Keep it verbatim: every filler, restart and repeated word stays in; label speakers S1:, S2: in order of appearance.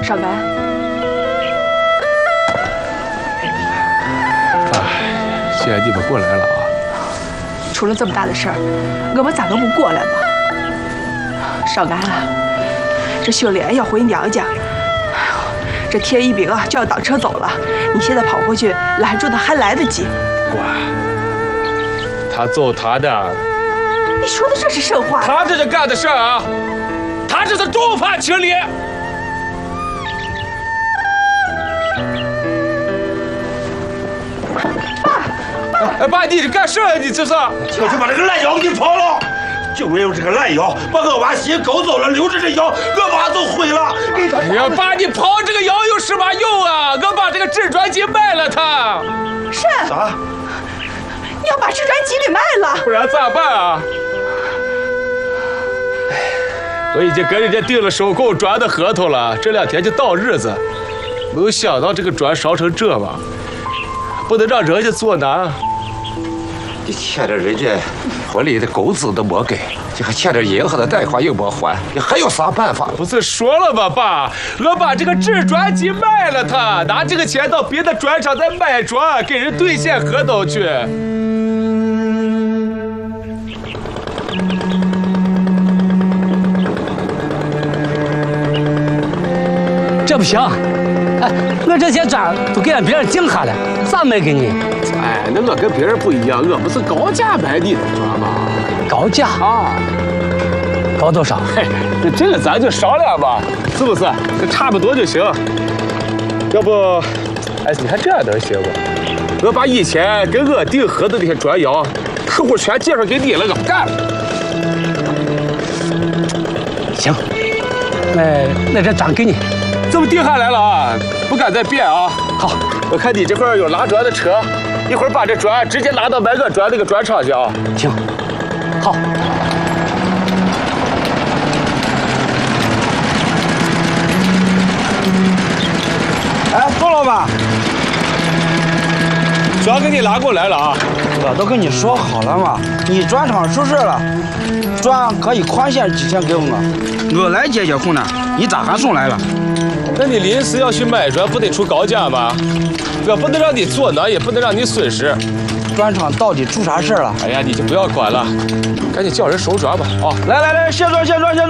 S1: 少干。
S2: 哎，既然你们过来了啊，
S1: 出了这么大的事儿，我们咋能不过来嘛？少干啊，这秀莲要回娘家，这田一兵啊就要当车走了，你现在跑回去拦住他还来得及。
S2: 乖，他走他的。
S1: 你说的这是甚话？
S2: 他这是干的事儿啊，他这是重犯情理。哎，爸，你这干事啊？你这是？
S3: 我就把这个烂妖给你刨了，就因为这个烂妖把我娃心勾走了，留着这妖，我娃都毁了。给他。
S2: 哎呀，爸，你刨这个妖有什么用啊？我把这个制专机卖了它。
S1: 是。
S3: 啥？
S1: 你要把制专机给卖了？
S2: 不然咋办啊？我已经跟人家订了收购砖的合同了，这两天就到日子。没有想到这个砖烧成这吧，不能让人家做难。
S3: 你欠着人家婚礼的工资都没给，你还欠着银行的贷款又没还，你还有啥办法？
S2: 不是说了吗，爸？我把这个制砖机卖了它，拿这个钱到别的砖厂再买砖，给人兑现合同去。
S4: 这不行，哎，我这些砖都给俺别人订下了，咋卖给你？
S2: 哎，那我跟别人不一样，我不是高价买你的砖吗？
S4: 高价
S2: 啊？
S4: 高多少？
S2: 嘿，那这个咱就商量吧，是不是？这差不多就行。要不，哎，你看这样能行不？我把以前跟我订合的那些砖窑客户全介绍给你了，我干了。
S4: 行，那那这砖给你。
S2: 这么定下来了啊，不敢再变啊！
S4: 好，
S2: 我看你这块有拉砖的车，一会儿把这砖直接拉到买我砖那个砖厂去啊！
S4: 行，好。
S5: 哎，杜老板，
S2: 砖给你拉过来了啊！
S5: 我都跟你说好了嘛，你砖厂出事了，砖可以宽限几天给我，我来解决困难，你咋还送来了？
S2: 那你临时要去买砖，不得出高价吗？我不能让你做难，也不能让你损失。
S5: 砖厂到底出啥事了？
S2: 哎呀，你就不要管了，赶紧叫人收砖吧啊！
S5: 来来来，卸砖卸砖卸砖。